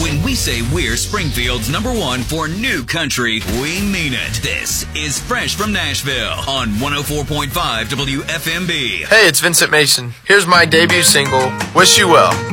When we say we're Springfield's #1 for new country, we mean it. This is Fresh from Nashville on 104.5 WFMB. Hey, it's Vincent Mason. Here's my debut single, Wish You Well.